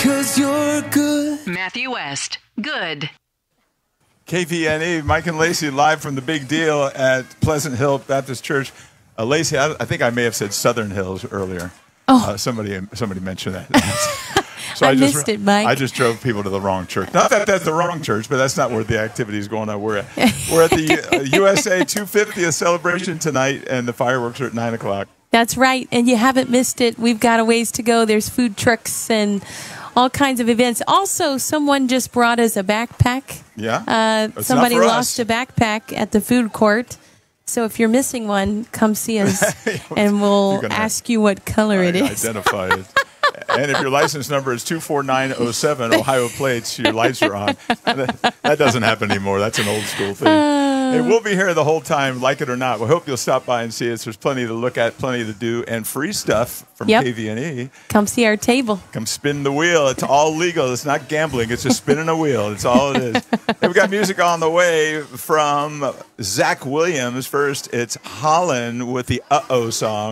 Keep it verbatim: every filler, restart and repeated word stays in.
'cause you're good. Matthew West, good. K V N E, Mike and Lacey live from the Big Deal at Pleasant Hill Baptist Church. Uh, Lacey, I, I think I may have said Southern Hills earlier. Oh. Uh, somebody somebody mentioned that. So I, I just, missed it, Mike. I just drove people to the wrong church. Not that that's the wrong church, but that's not where the activity is going on. We're at, we're at the uh, U S A two hundred fiftieth celebration tonight, and the fireworks are at nine o'clock. That's right, and you haven't missed it. We've got a ways to go. There's food trucks and all kinds of events. Also, someone just brought us a backpack. Yeah? Uh, It's somebody not for lost us. a backpack at the food court. So if you're missing one, come see us, and we'll gonna ask you what color it is. Identify it. And if your license number is two four nine oh seven, Ohio plates, your lights are on. That, that doesn't happen anymore. That's an old school thing. Hey, we'll be here the whole time, like it or not. We hope you'll stop by and see us. There's plenty to look at, plenty to do, and free stuff from Yep. K V N E. Come see our table. Come spin the wheel. It's all legal. It's not gambling. It's just spinning a wheel. It's all it is. Hey, we've got music on the way from Zach Williams. First, it's Holland with the Uh-Oh song.